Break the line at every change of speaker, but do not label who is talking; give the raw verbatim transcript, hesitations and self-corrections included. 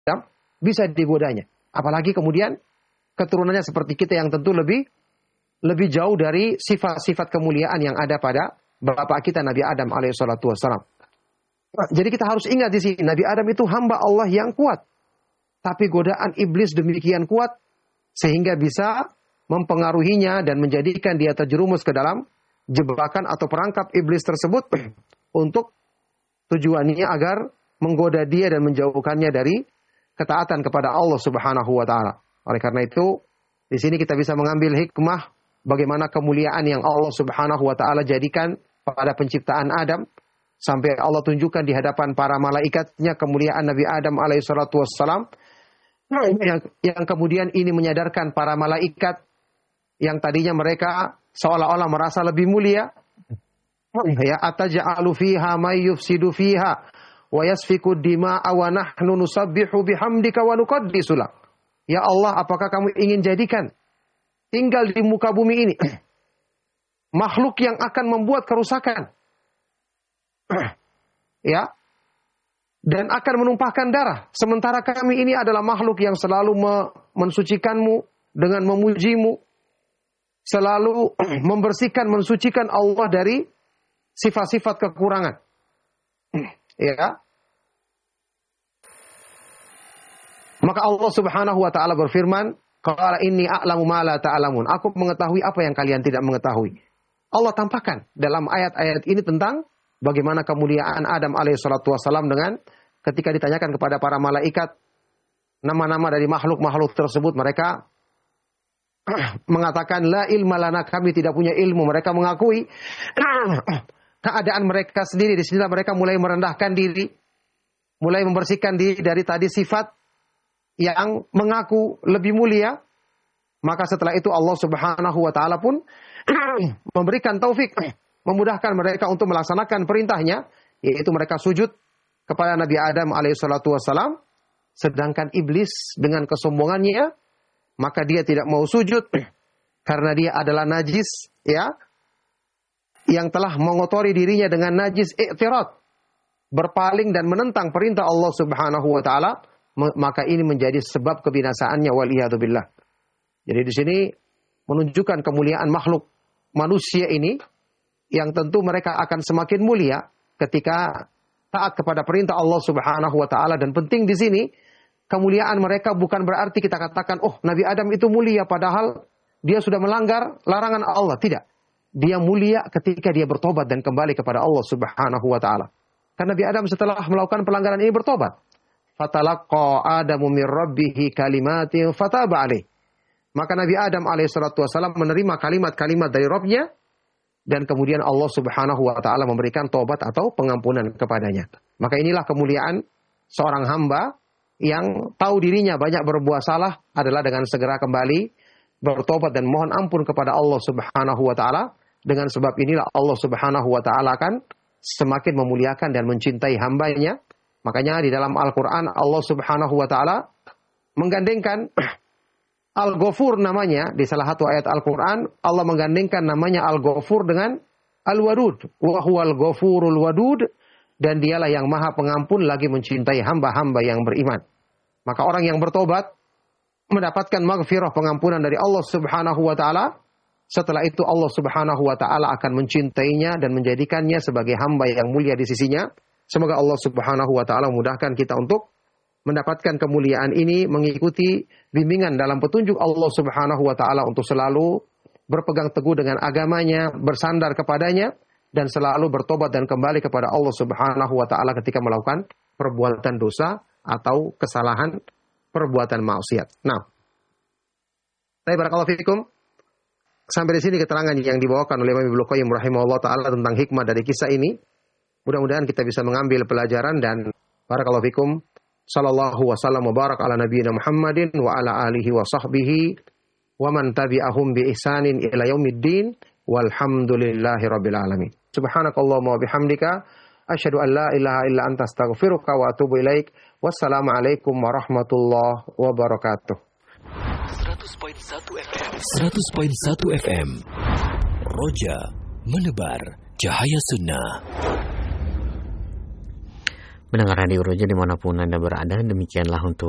Adam bisa digodanya. Apalagi kemudian keturunannya seperti kita yang tentu lebih lebih jauh dari sifat-sifat kemuliaan yang ada pada bapak kita Nabi Adam alaihissalatu wassalam. Jadi kita harus ingat di sini, Nabi Adam itu hamba Allah yang kuat. Tapi godaan iblis demikian kuat sehingga bisa mempengaruhinya dan menjadikan dia terjerumus ke dalam jebakan atau perangkap iblis tersebut untuk tujuannya agar menggoda dia dan menjauhkannya dari ketaatan kepada Allah Subhanahu wa taala. Oleh karena itu, di sini kita bisa mengambil hikmah bagaimana kemuliaan yang Allah Subhanahu wa taala jadikan pada penciptaan Adam sampai Allah tunjukkan di hadapan para malaikatnya kemuliaan Nabi Adam alaihissalatu wassalam yang, yang kemudian ini menyadarkan para malaikat yang tadinya mereka seolah-olah merasa lebih mulia, ya, ataj'alu fiha may yufsidu fiha wa yasfiku dima'a wa nahnu nusabbihu bihamdika wa nuqaddisu lak. Ya Allah, apakah kamu ingin jadikan tinggal di muka bumi ini makhluk yang akan membuat kerusakan, ya, dan akan menumpahkan darah, sementara kami ini adalah makhluk yang selalu mensucikanmu dengan memujimu, selalu membersihkan, mensucikan Allah dari sifat-sifat kekurangan. Ya. Maka Allah Subhanahu wa taala berfirman, qala inni a'lamu ma la ta'lamun. Aku mengetahui apa yang kalian tidak mengetahui. Allah tampakkan dalam ayat-ayat ini tentang bagaimana kemuliaan Adam alaihissalatu wassalam dengan ketika ditanyakan kepada para malaikat nama-nama dari makhluk-makhluk tersebut, mereka mengatakan la ilma lana, kami tidak punya ilmu. Mereka mengakui keadaan mereka sendiri. Di sinilah mereka mulai merendahkan diri, mulai membersihkan diri dari tadi sifat yang mengaku lebih mulia. Maka setelah itu Allah Subhanahu wa taala pun memberikan taufik, memudahkan mereka untuk melaksanakan perintahnya, yaitu mereka sujud kepada Nabi Adam alaihissalatu wassalam. Sedangkan iblis dengan kesombongannya, maka dia tidak mau sujud karena dia adalah najis, ya, yang telah mengotori dirinya dengan najis i'tirad, berpaling dan menentang perintah Allah Subhanahu wa taala, maka ini menjadi sebab kebinasaannya, waliyadzubillah. Jadi di sini menunjukkan kemuliaan makhluk manusia ini yang tentu mereka akan semakin mulia ketika taat kepada perintah Allah Subhanahu wa taala. Dan penting di sini, kemuliaan mereka bukan berarti kita katakan, oh Nabi Adam itu mulia padahal dia sudah melanggar larangan Allah. Tidak. Dia mulia ketika dia bertobat dan kembali kepada Allah Subhanahu wa taala. Karena Nabi Adam setelah melakukan pelanggaran ini bertobat. Fatalaqqa Adamu min rabbih kalimatin fataba alaih. Maka Nabi Adam alaihissalatu wassalam menerima kalimat-kalimat dari Rabb-Nya dan kemudian Allah Subhanahu wa taala memberikan tobat atau pengampunan kepadanya. Maka inilah kemuliaan seorang hamba yang tahu dirinya banyak berbuat salah adalah dengan segera kembali bertobat dan mohon ampun kepada Allah Subhanahu wa taala. Dengan sebab inilah Allah Subhanahu wa taala akan semakin memuliakan dan mencintai hambanya. Makanya di dalam Al-Qur'an Allah Subhanahu wa taala menggandengkan Al-Ghafur namanya, di salah satu ayat Al-Qur'an Allah menggandengkan namanya Al-Ghafur dengan Al-Wadud. Wa huwal ghafurul wadud, dan dialah yang maha pengampun lagi mencintai hamba-hamba yang beriman. Maka orang yang bertobat mendapatkan maghfirah, pengampunan dari Allah Subhanahu wa taala. Setelah itu Allah Subhanahu wa taala akan mencintainya dan menjadikannya sebagai hamba yang mulia di sisinya. Semoga Allah Subhanahu wa taala memudahkan kita untuk mendapatkan kemuliaan ini, mengikuti bimbingan dalam petunjuk Allah Subhanahu wa taala untuk selalu berpegang teguh dengan agamanya, bersandar kepadanya, dan selalu bertobat dan kembali kepada Allah Subhanahu wa taala ketika melakukan perbuatan dosa atau kesalahan, perbuatan maksiat. Nah, saya barakallahu fikum. Sampai di sini keterangan yang dibawakan oleh Imam Ibnu Qayyim rahimahullah taala tentang hikmah dari kisah ini. Mudah-mudahan kita bisa mengambil pelajaran, dan barakallahu fikum. Sallallahu wasallam wa barak ala nabiyina Muhammadin wa ala alihi wa sahbihi wa man tabi'ahum bi ihsanin ila yaumiddin walhamdulillahi rabbil alamin. Subhanakallahumma wa bihamdika asyhadu an la ilaha illa anta astaghfiruka wa atubu ilaik. Wassalamu alaikum warahmatullahi wabarakatuh.
seratus koma satu F M seratus koma satu F M Roja menebar cahaya sunnah.
Mendengar Radio Roja dimanapun Anda berada, demikianlah untuk